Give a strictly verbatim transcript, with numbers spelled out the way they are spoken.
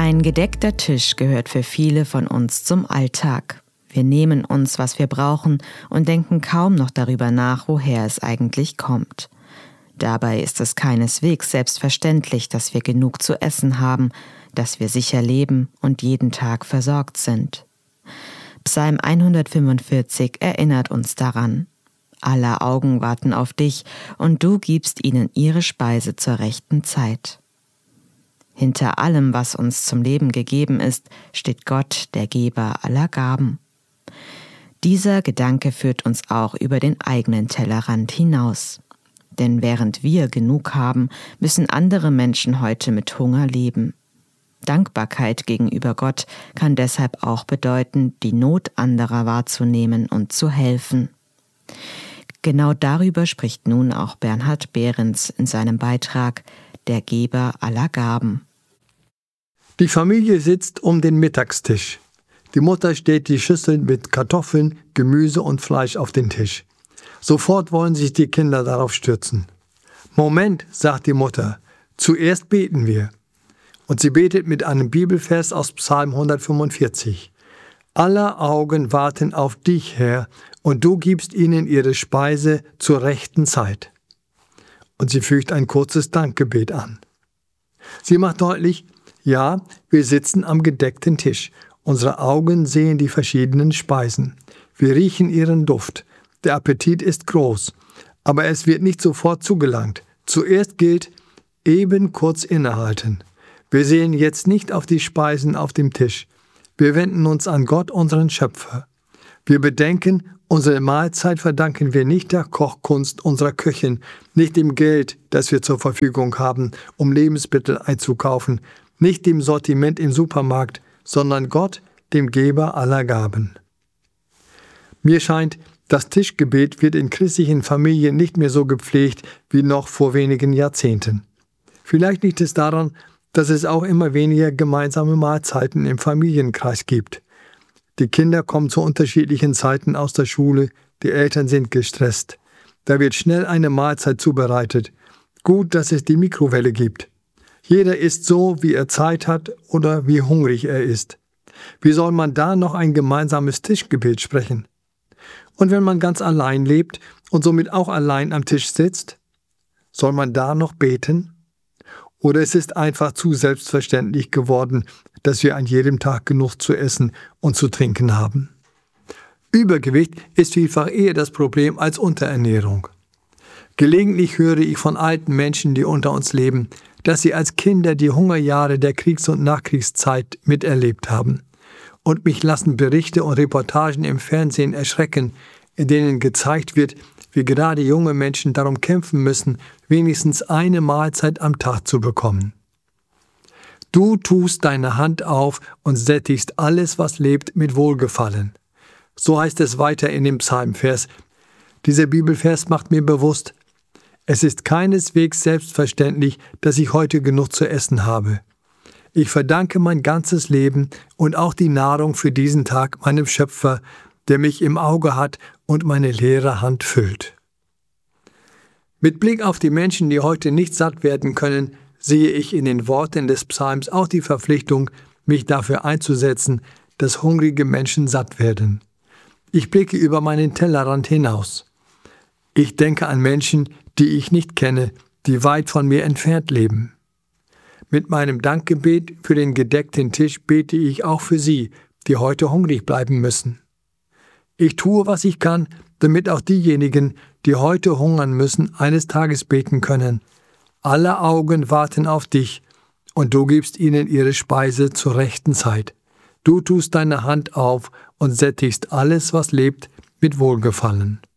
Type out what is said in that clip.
Ein gedeckter Tisch gehört für viele von uns zum Alltag. Wir nehmen uns, was wir brauchen, und denken kaum noch darüber nach, woher es eigentlich kommt. Dabei ist es keineswegs selbstverständlich, dass wir genug zu essen haben, dass wir sicher leben und jeden Tag versorgt sind. Psalm hundertfünfundvierzig erinnert uns daran. Aller Augen warten auf dich, und du gibst ihnen ihre Speise zur rechten Zeit. Hinter allem, was uns zum Leben gegeben ist, steht Gott, der Geber aller Gaben. Dieser Gedanke führt uns auch über den eigenen Tellerrand hinaus. Denn während wir genug haben, müssen andere Menschen heute mit Hunger leben. Dankbarkeit gegenüber Gott kann deshalb auch bedeuten, die Not anderer wahrzunehmen und zu helfen. Genau darüber spricht nun auch Bernhard Behrens in seinem Beitrag Der Geber aller Gaben. Die Familie sitzt um den Mittagstisch. Die Mutter stellt die Schüssel mit Kartoffeln, Gemüse und Fleisch auf den Tisch. Sofort wollen sich die Kinder darauf stürzen. Moment, sagt die Mutter, zuerst beten wir. Und sie betet mit einem Bibelvers aus Psalm hundertfünfundvierzig. Aller Augen warten auf dich, Herr, und du gibst ihnen ihre Speise zur rechten Zeit. Und sie fügt ein kurzes Dankgebet an. Sie macht deutlich, ja, wir sitzen am gedeckten Tisch. Unsere Augen sehen die verschiedenen Speisen. Wir riechen ihren Duft. Der Appetit ist groß, aber es wird nicht sofort zugelangt. Zuerst gilt, eben kurz innehalten. Wir sehen jetzt nicht auf die Speisen auf dem Tisch. Wir wenden uns an Gott, unseren Schöpfer. Wir bedenken, unsere Mahlzeit verdanken wir nicht der Kochkunst unserer Köchin, nicht dem Geld, das wir zur Verfügung haben, um Lebensmittel einzukaufen, nicht dem Sortiment im Supermarkt, sondern Gott, dem Geber aller Gaben. Mir scheint, das Tischgebet wird in christlichen Familien nicht mehr so gepflegt wie noch vor wenigen Jahrzehnten. Vielleicht liegt es daran, dass es auch immer weniger gemeinsame Mahlzeiten im Familienkreis gibt. Die Kinder kommen zu unterschiedlichen Zeiten aus der Schule, die Eltern sind gestresst. Da wird schnell eine Mahlzeit zubereitet. Gut, dass es die Mikrowelle gibt. Jeder isst so, wie er Zeit hat oder wie hungrig er ist. Wie soll man da noch ein gemeinsames Tischgebet sprechen? Und wenn man ganz allein lebt und somit auch allein am Tisch sitzt, soll man da noch beten? Oder es ist einfach zu selbstverständlich geworden, dass wir an jedem Tag genug zu essen und zu trinken haben. Übergewicht ist vielfach eher das Problem als Unterernährung. Gelegentlich höre ich von alten Menschen, die unter uns leben, dass sie als Kinder die Hungerjahre der Kriegs- und Nachkriegszeit miterlebt haben. Und mich lassen Berichte und Reportagen im Fernsehen erschrecken, in denen gezeigt wird, wie gerade junge Menschen darum kämpfen müssen, wenigstens eine Mahlzeit am Tag zu bekommen. Du tust deine Hand auf und sättigst alles, was lebt, mit Wohlgefallen. So heißt es weiter in dem Psalmvers. Dieser Bibelvers macht mir bewusst, es ist keineswegs selbstverständlich, dass ich heute genug zu essen habe. Ich verdanke mein ganzes Leben und auch die Nahrung für diesen Tag meinem Schöpfer, der mich im Auge hat und meine leere Hand füllt. Mit Blick auf die Menschen, die heute nicht satt werden können, sehe ich in den Worten des Psalms auch die Verpflichtung, mich dafür einzusetzen, dass hungrige Menschen satt werden. Ich blicke über meinen Tellerrand hinaus. Ich denke an Menschen, die ich nicht kenne, die weit von mir entfernt leben. Mit meinem Dankgebet für den gedeckten Tisch bete ich auch für sie, die heute hungrig bleiben müssen. Ich tue, was ich kann, damit auch diejenigen, die heute hungern müssen, eines Tages beten können. Alle Augen warten auf dich, und du gibst ihnen ihre Speise zur rechten Zeit. Du tust deine Hand auf und sättigst alles, was lebt, mit Wohlgefallen.